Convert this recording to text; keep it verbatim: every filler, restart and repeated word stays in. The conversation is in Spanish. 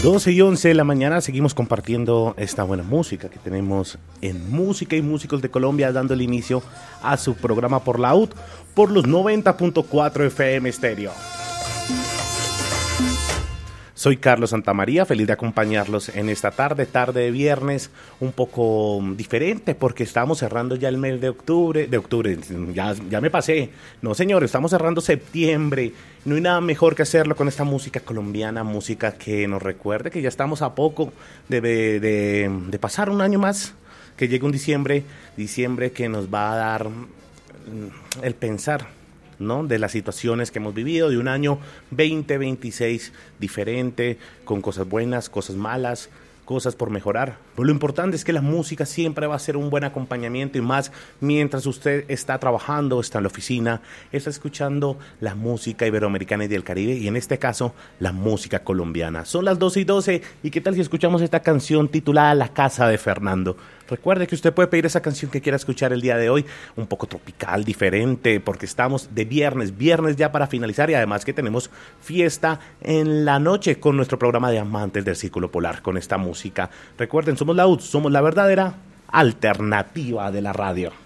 doce y once de la mañana seguimos compartiendo esta buena música que tenemos en Música y Músicos de Colombia, dando el inicio a su programa por la U T, por los noventa punto cuatro F M Estéreo. Soy Carlos Santamaría, feliz de acompañarlos en esta tarde, tarde de viernes, un poco diferente porque estamos cerrando ya el mes de octubre, de octubre, ya, ya me pasé, no señor, estamos cerrando septiembre, no hay nada mejor que hacerlo con esta música colombiana, música que nos recuerde que ya estamos a poco de, de, de pasar un año más, que llegue un diciembre, diciembre que nos va a dar el pensar, ¿no?, de las situaciones que hemos vivido, de un año veinte veintiséis diferente, con cosas buenas, cosas malas, cosas por mejorar. Pero lo importante es que la música siempre va a ser un buen acompañamiento, y más mientras usted está trabajando, está en la oficina, está escuchando la música iberoamericana y del Caribe, y en este caso la música colombiana. Son las doce y doce, y qué tal si escuchamos esta canción titulada La Casa de Fernando. Recuerde que usted puede pedir esa canción que quiera escuchar el día de hoy, un poco tropical, diferente, porque estamos de viernes, viernes ya para finalizar, y además que tenemos fiesta en la noche con nuestro programa de Amantes del Círculo Polar, con esta música. Recuerden, somos la U T, somos la verdadera alternativa de la radio.